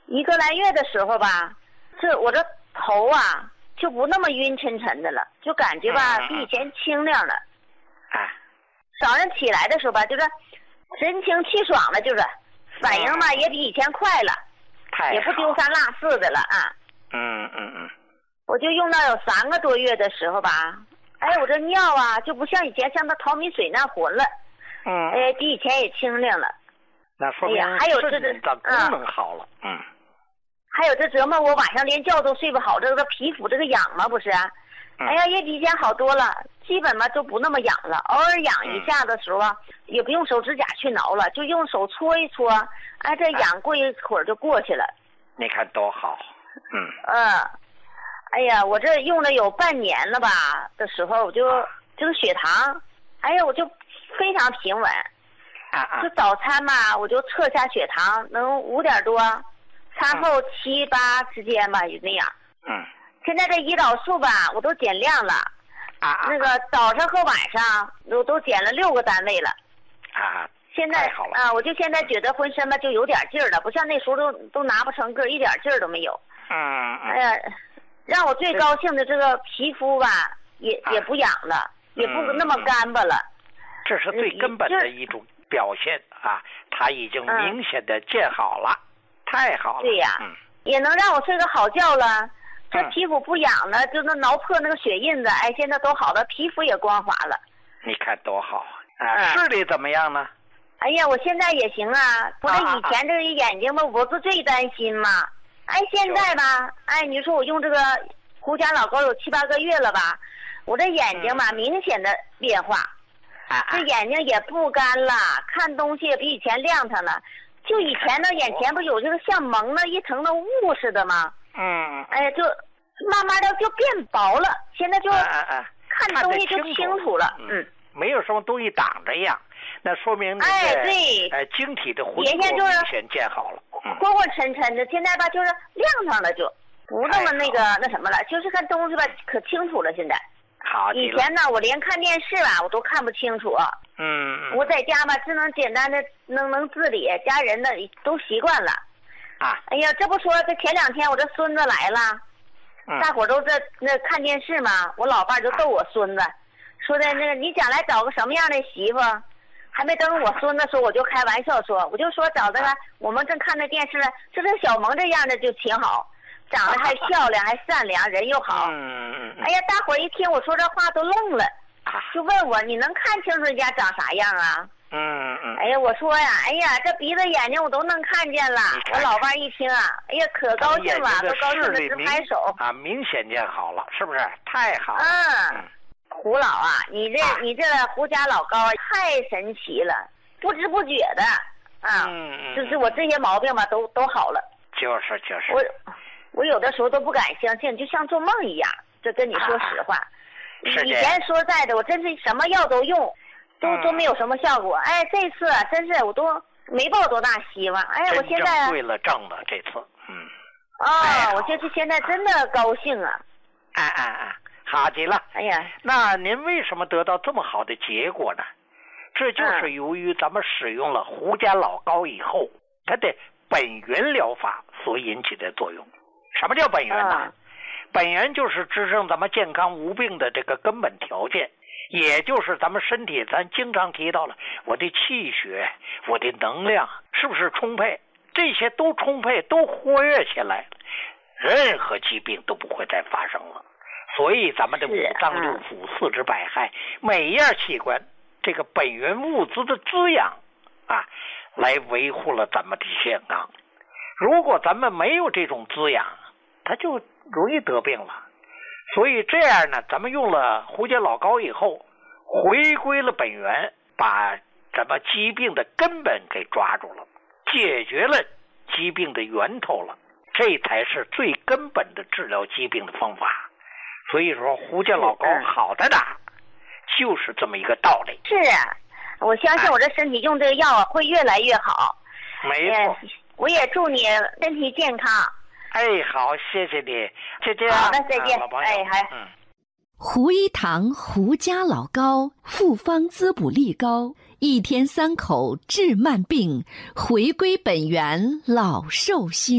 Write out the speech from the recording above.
1个来月的时候吧，我这头啊就不那么晕沉沉的了，就感觉吧比以前清亮了。早上起来的时候吧，就是神清气爽了，就是反应吧也比以前快了，也不丢三落四的了啊。我就用到有3个多月的时候吧，哎，我这尿啊就不像以前像那淘米水那浑了，哎，比以前也清亮了。 那说明还有这个功能好了。 还有这折磨我晚上连觉都睡不好，这个皮肤这个痒嘛不是？哎呀，也比以前好多了，基本嘛都不那么痒了。偶尔痒一下的时候啊，也不用手指甲去挠了，就用手搓一搓，哎，这痒过一会儿就过去了。 你看多好。 哎呀，我这用了有半年了吧的时候，我就这个血糖，哎呀，我就非常平稳。就早餐嘛，我就测下血糖能5点多，餐后7、8之间吧，就那样。现在这胰岛素吧，我都减量了。那个早上和晚上都减了6个单位了。现在我就现在觉得浑身吧就有点劲儿了，不像那时候都拿不成个，一点劲儿都没有。哎呀，让我最高兴的这个皮肤吧，也不痒了，也不那么干巴了。 这是最根本的一种表现啊，它已经明显的见好了，太好了。 对呀，也能让我睡个好觉了。这皮肤不痒了，就能挠破那个血印子，哎，现在都好了，皮肤也光滑了。 你看多好视力怎么样呢？ 哎呀，我现在也行啊，我这以前这个眼睛吧，我不最担心嘛。哎，现在吧，哎，你说我用这个胡家老膏有7、8个月了吧，我这眼睛吧明显的变化，这眼睛也不干了，看东西也比以前亮堂了。就以前的眼前不有这个像蒙了一层的雾似的吗？哎呀，就慢慢的就变薄了，现在就看东西就清楚了。 没有什么东西挡着呀，那说明你对， 晶体的浑浊明显见好了， 昏昏沉沉的，现在吧就是亮堂了，就不那么那什么了，就是看东西吧可清楚了。现在好， 以前呢我连看电视吧我都看不清楚。我在家吧只能简单的能自理，家人呢都习惯了。哎呀，这不说这前2天我这孙子来了，大伙都那看电视嘛，我老伴就逗我孙子，说的那个你将来找个什么样的媳妇？还没等我孙子说，我就开玩笑说，我就说找这个我们正看着电视，就这小萌这样的就挺好，长得还漂亮，还善良，人又好。哎呀，大伙一听我说这话都愣了，就问我你能看清楚人家长啥样啊？哎呀，我说呀，哎呀，这鼻子眼睛我都能看见了。我老伴一听啊，哎呀，可高兴了，都高兴的直拍手。 明显见好了，是不是？太好了。 胡老啊，你这胡家老膏太神奇了，不知不觉的就是我这些毛病吧都好了。 就是我有的时候都不敢相信，就像做梦一样。这跟你说实话，以前说实在的，我真是什么药都用，都没有什么效果。哎，这次真是我都没抱多大希望。哎，我现在对了正了这次。 我现在真的高兴啊。 好极了。 哎呀， 那您为什么得到这么好的结果呢？这就是由于咱们使用了胡家老膏以后，它的本源疗法所引起的作用。什么叫本源呢？本源就是支撑咱们健康无病的这个根本条件，也就是咱们身体，咱经常提到了我的气血，我的能量是不是充沛，这些都充沛，都活跃起来，任何疾病都不会再发生了。所以咱们的五脏六腑、四肢百骸，每一样器官这个本源物质的滋养来维护了咱们的健康。如果咱们没有这种滋养，它就容易得病了。所以这样呢，咱们用了胡家老膏以后，回归了本源，把咱们疾病的根本给抓住了，解决了疾病的源头了，这才是最根本的治疗疾病的方法。所以说胡家老膏好在哪，就是这么一个道理。 是啊，我相信我这身体用这个药会越来越好。 没错。 我也祝你身体健康。 好，谢谢你，再见。 好的，再见。好。 胡一堂胡家老膏复方滋补力膏，1天3口治慢病，回归本源老寿星。